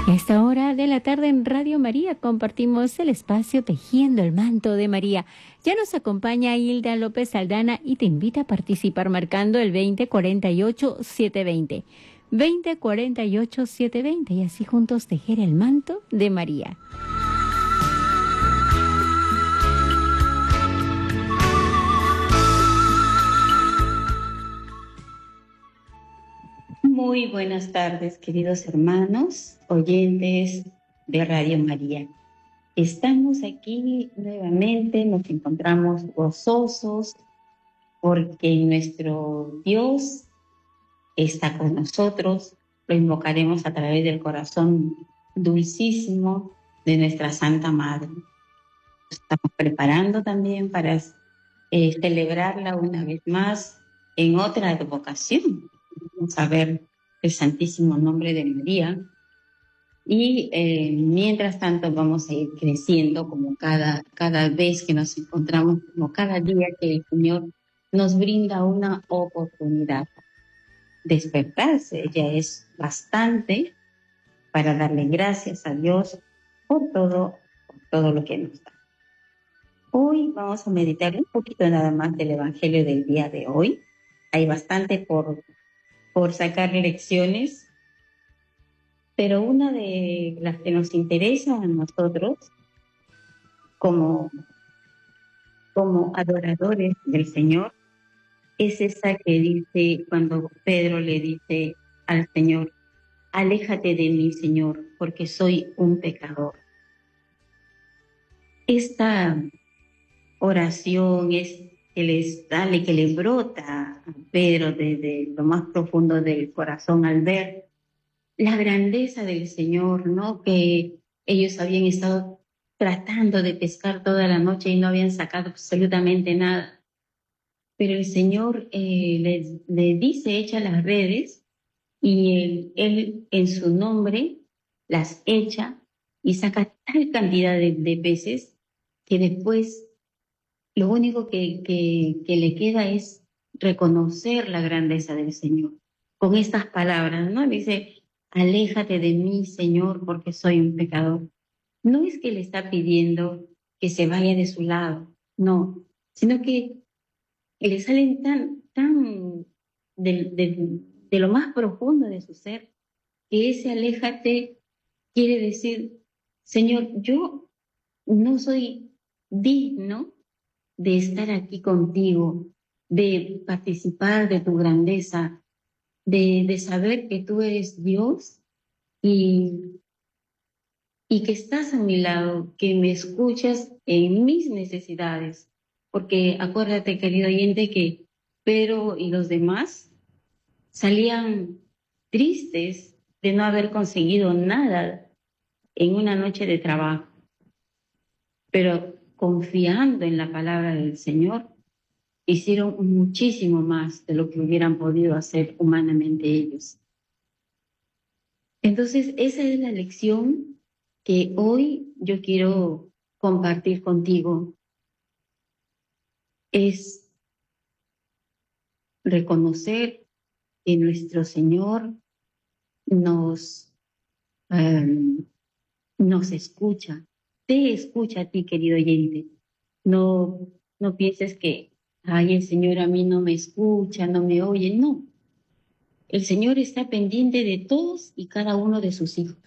A esta hora de la tarde en Radio María compartimos el espacio Tejiendo el Manto de María. Ya nos acompaña Hilda López Aldana y te invita a participar marcando el 2048-720. 2048-720 y así juntos tejer el manto de María. Muy buenas tardes, queridos hermanos, oyentes de Radio María. Estamos aquí nuevamente, nos encontramos gozosos porque nuestro Dios está con nosotros. Lo invocaremos a través del corazón dulcísimo de nuestra Santa Madre. Estamos preparando también para celebrarla una vez más en otra advocación. Vamos a ver el Santísimo Nombre de María. Y mientras tanto vamos a ir creciendo como cada vez que nos encontramos, como cada día que el Señor nos brinda una oportunidad. Despertarse ya es bastante para darle gracias a Dios por todo lo que nos da. Hoy vamos a meditar un poquito nada más del Evangelio del día de hoy. Hay bastante por sacar lecciones, pero una de las que nos interesa a nosotros como adoradores del Señor es esa que dice cuando Pedro le dice al Señor: aléjate de mí, Señor, porque soy un pecador. Esta oración es que le brota a Pedro desde lo más profundo del corazón al ver la grandeza del Señor, ¿no? Que ellos habían estado tratando de pescar toda la noche y no habían sacado absolutamente nada. Pero el Señor le dice: echa las redes, y él en su nombre las echa y saca tal cantidad de peces que después lo único que le queda es reconocer la grandeza del Señor. Con estas palabras, ¿no? Dice: aléjate de mí, Señor, porque soy un pecador. No es que le está pidiendo que se vaya de su lado, no, sino que le salen tan de lo más profundo de su ser, que ese aléjate quiere decir: Señor, yo no soy digno de estar aquí contigo, de participar de tu grandeza, de saber que tú eres Dios y, y que estás a mi lado, que me escuchas en mis necesidades. Porque acuérdate, querido oyente, que Pedro y los demás salían tristes de no haber conseguido nada en una noche de trabajo, pero confiando en la palabra del Señor, hicieron muchísimo más de lo que hubieran podido hacer humanamente ellos. Entonces, esa es la lección que hoy yo quiero compartir contigo. Es reconocer que nuestro Señor nos escucha. Te escucha a ti, querido oyente. No pienses que, ay, el Señor a mí no me escucha, no me oye. No. El Señor está pendiente de todos y cada uno de sus hijos.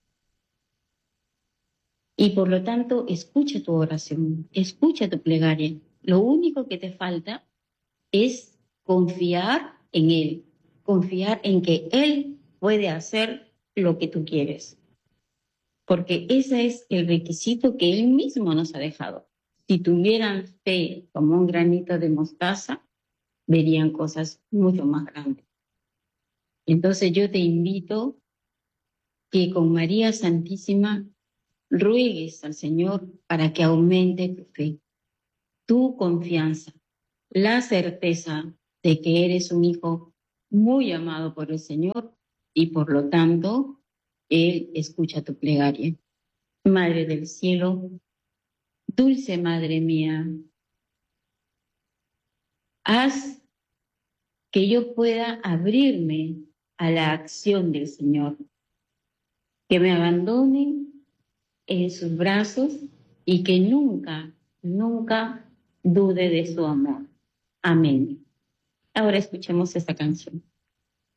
Y por lo tanto, escucha tu oración, escucha tu plegaria. Lo único que te falta es confiar en Él, confiar en que Él puede hacer lo que tú quieres. Porque ese es el requisito que Él mismo nos ha dejado. Si tuvieran fe como un granito de mostaza, verían cosas mucho más grandes. Entonces yo te invito que con María Santísima ruegues al Señor para que aumente tu fe, tu confianza, la certeza de que eres un hijo muy amado por el Señor y por lo tanto Él escucha tu plegaria. Madre del cielo, dulce Madre mía, haz que yo pueda abrirme a la acción del Señor. que me abandone en sus brazos y que nunca, nunca dude de su amor. Amén. Ahora escuchemos esta canción.